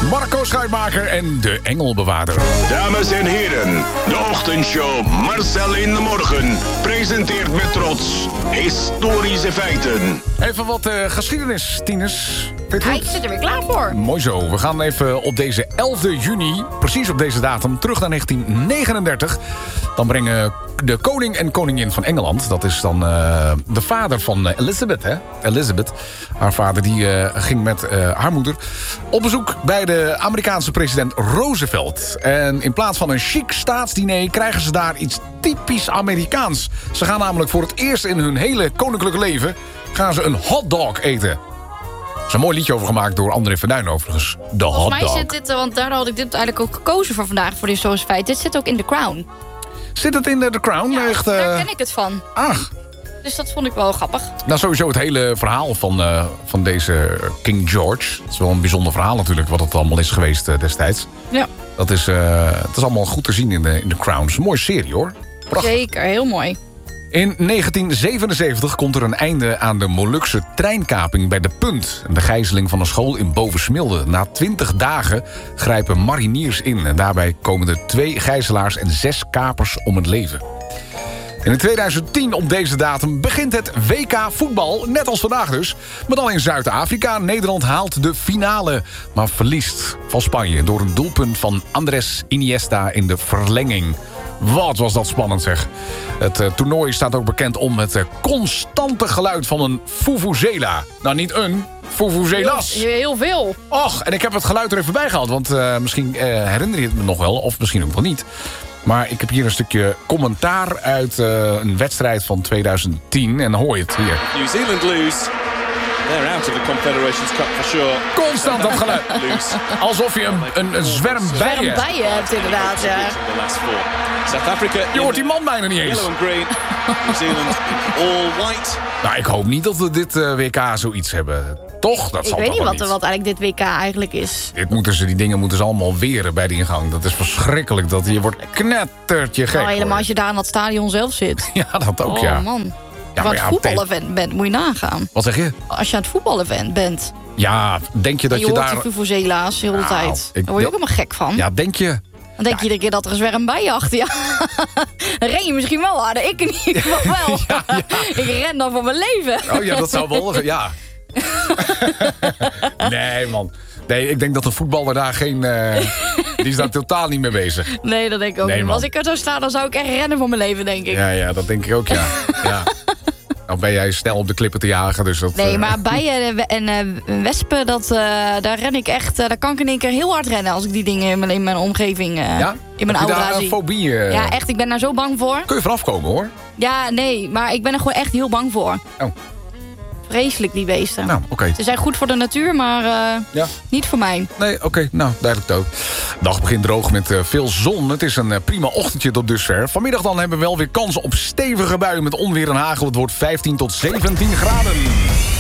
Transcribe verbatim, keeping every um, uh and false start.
Marco Schuitmaker en de Engelbewaarder. Dames en heren, de ochtendshow Marcel in de Morgen presenteert met trots historische feiten. Even wat uh, geschiedenis, tieners. Ja, ik zit er weer klaar voor. Mooi zo. We gaan even op deze elfde juni, precies op deze datum, terug naar negentien negenendertig. Dan brengen de koning en koningin van Engeland, dat is dan uh, de vader van uh, Elizabeth, hè? Elizabeth. Haar vader die uh, ging met uh, haar moeder op bezoek bij de Amerikaanse president Roosevelt. En in plaats van een chic staatsdiner krijgen ze daar iets typisch Amerikaans. Ze gaan namelijk voor het eerst in hun hele koninklijke leven gaan ze een hotdog eten. Er is een mooi liedje over gemaakt door André van Duin overigens. De hotdog. Volgens mij zit dit, want daar had ik dit eigenlijk ook gekozen voor vandaag, voor de historische feit. Dit zit ook in The Crown. Zit het in de The Crown? Ja, Echt, uh... daar ken ik het van. Ach. Dus dat vond ik wel grappig. Nou, sowieso het hele verhaal van, uh, van deze King George. Het is wel een bijzonder verhaal natuurlijk, wat het allemaal is geweest uh, destijds. Ja. Dat is, uh, het is allemaal goed te zien in de, in The Crown. Het is een mooie serie, hoor. Prachtig. Zeker, heel mooi. In negentien zevenenzeventig komt er een einde aan de Molukse treinkaping bij De Punt. De gijzeling van een school in Bovensmilde. Na twintig dagen grijpen mariniers in. En daarbij komen er twee gijzelaars en zes kapers om het leven. En in tweeduizend tien op deze datum begint het W K voetbal, net als vandaag dus. Maar dan in Zuid-Afrika. Nederland haalt de finale, maar verliest van Spanje door een doelpunt van Andrés Iniesta in de verlenging. Wat was dat spannend, zeg. Het uh, toernooi staat ook bekend om het uh, constante geluid van een vuvuzela. Nou, niet een, vuvuzelas. Heel, heel veel. Och, en ik heb het geluid er even bij gehaald. Want uh, misschien uh, herinner je het me nog wel, of misschien ook wel niet. Maar ik heb hier een stukje commentaar uit uh, een wedstrijd van tweeduizend tien. En dan hoor je het hier. New Zealand lose. They're out of the Confederations Cup for sure. Constant dat geluid. Alsof je een, een, een zwerm bijen... Zwerm bijen hebt inderdaad, ja. South Africa. Je hoort die man bijna niet eens. Yellow and green. New Zealand all white. Nou, ik hoop niet dat we dit uh, W K zoiets hebben. Toch? Dat ik zal weet toch niet wel wat, wat eigenlijk dit W K eigenlijk is. Dit moeten ze, die dingen moeten ze allemaal weren bij de ingang. Dat is verschrikkelijk. Dat je wordt knettertje gek. Nou, helemaal hoor. als je daar aan dat stadion zelf zit. Ja, dat ook, oh, ja. man. Ja, Als je ja, aan het voetbalevent bent, moet je nagaan. Wat zeg je? Als je aan het voetbalevent bent. Ja, denk je dat je, je, je daar... hoort die vuvuzela's heel de Nou, tijd. ik Daar word je denk- ook helemaal gek van. Ja, denk je... Dan denk je iedere keer dat er een zwerm bij je achter je. Dan ren je misschien wel harder. Ik in ieder geval wel. Ja, ja. Ik ren dan voor mijn leven. Oh ja, dat zou wel... Ja. Nee, man. Nee, ik denk dat de voetballer daar geen... Uh, die is daar totaal niet mee bezig. Nee, dat denk ik ook Nee, niet. man. Maar als ik er zo sta, dan zou ik echt rennen voor mijn leven, denk ik. Ja, ja, dat denk ik ook, ja. ja. Nou ben jij snel op de klippen te jagen, dus dat... Nee, uh, maar bijen en uh, wespen, dat, uh, daar ren ik echt... Uh, daar kan ik in één keer heel hard rennen als ik die dingen in mijn, in mijn omgeving... Uh, ja? in mijn Heb je aura daar een zie. fobie? Uh... Ja, echt, ik ben daar zo bang voor. Kun je vanaf komen, hoor. Ja, nee, maar ik ben er gewoon echt heel bang voor. Oh. Vreselijk, die beesten. Nou, oké. Okay. Ze zijn goed voor de natuur, maar uh, Ja. niet voor mij. Nee, oké. Okay. Nou, duidelijk ook. De dag begint droog met uh, veel zon. Het is een uh, prima ochtendje tot dusver. Vanmiddag dan hebben we wel weer kans op stevige buien met onweer en hagel. Het wordt vijftien tot zeventien graden.